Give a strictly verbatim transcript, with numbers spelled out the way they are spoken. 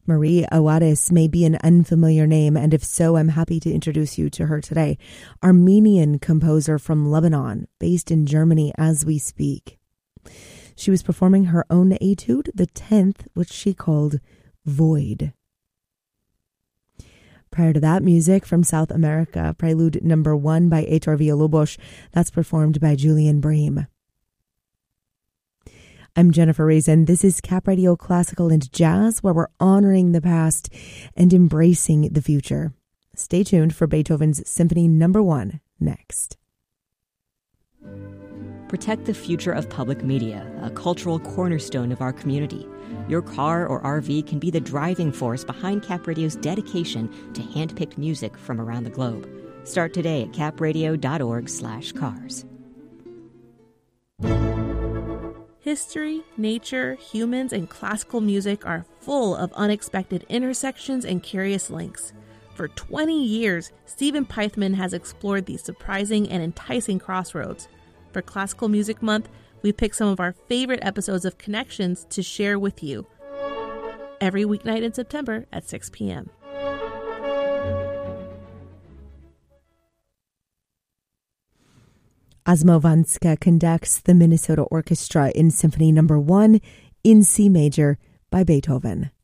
Marie Awadis may be an unfamiliar name, and if so, I'm happy to introduce you to her today. Armenian composer from Lebanon, based in Germany as we speak. She was performing her own etude, the tenth, which she called Void. Prior to that, music from South America, Prelude Number One by Heitor Villa-Lobos. That's performed by Julian Bream. I'm Jennifer Raisin. This is Cap Radio Classical and Jazz, where we're honoring the past and embracing the future. Stay tuned for Beethoven's Symphony Number One next. Protect the future of public media, a cultural cornerstone of our community. Your car or R V can be the driving force behind Cap Radio's dedication to hand-picked music from around the globe. Start today at capradio.org slash cars. History, nature, humans, and classical music are full of unexpected intersections and curious links. For twenty years, Stephen Peithman has explored these surprising and enticing crossroads. For Classical Music Month, we picked some of our favorite episodes of Connections to share with you. Every weeknight in September at six p.m. Asmo Vanska conducts the Minnesota Orchestra in Symphony Number One in C major by Beethoven.